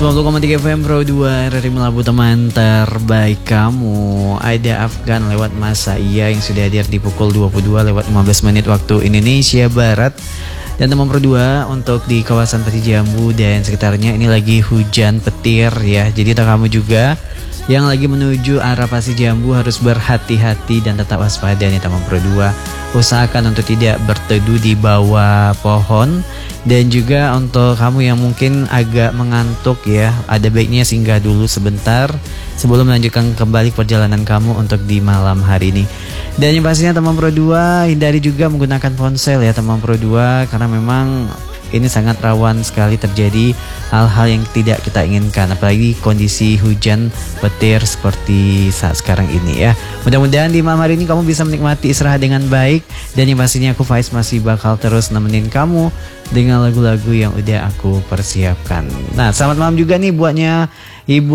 90,3 FM Pro 2 RRI Melabu, teman terbaik kamu. Ada Afgan lewat Masa Iya yang sudah hadir di pukul 22 lewat 15 menit waktu Indonesia Barat. Dan teman Pro 2 untuk di kawasan Pati Jambu dan sekitarnya ini lagi hujan petir ya. Jadi kamu juga yang lagi menuju arah Pati Jambu harus berhati-hati dan tetap waspada nih teman Pro 2. Usahakan untuk tidak berteduh di bawah pohon. Dan juga untuk kamu yang mungkin agak mengantuk ya, ada baiknya singgah dulu sebentar sebelum melanjutkan kembali perjalanan kamu untuk di malam hari ini. Dan yang pastinya teman Pro 2 hindari juga menggunakan ponsel ya teman Pro 2, karena memang ini sangat rawan sekali terjadi hal-hal yang tidak kita inginkan, apalagi kondisi hujan petir seperti saat sekarang ini ya. Mudah-mudahan di malam hari ini kamu bisa menikmati istirahat dengan baik. Dan yang pastinya aku Faiz masih bakal terus nemenin kamu dengan lagu-lagu yang udah aku persiapkan. Nah, selamat malam juga nih buatnya Ibu